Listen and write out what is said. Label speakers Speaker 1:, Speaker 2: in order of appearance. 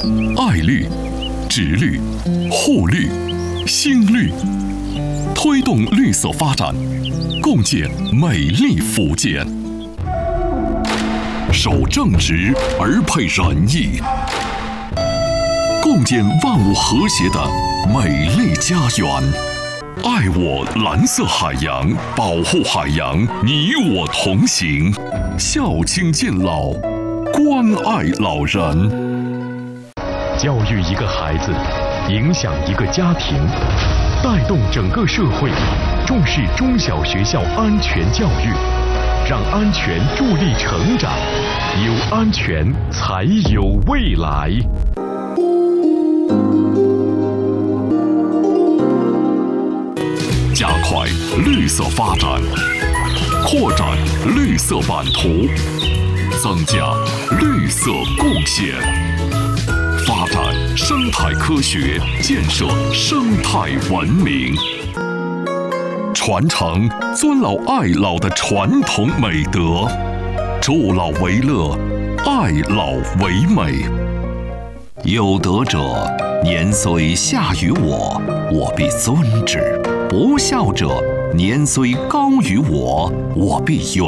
Speaker 1: 爱绿、植绿、护绿、新绿，推动绿色发展，共建美丽福建。守正直而配仁义，共建万物和谐的美丽家园。爱我蓝色海洋，保护海洋，你我同行。孝亲敬老，关爱老人。
Speaker 2: 教育一个孩子，影响一个家庭，带动整个社会，重视中小学校安全教育，让安全助力成长，有安全才有未来。
Speaker 1: 加快绿色发展，扩展绿色版图，增加绿色贡献，发展生态科学，建设生态文明，传承尊老爱老的传统美德，助老为乐，爱老为美。有德者，年虽下于我，我必尊之；不孝者，年虽高于我，我必远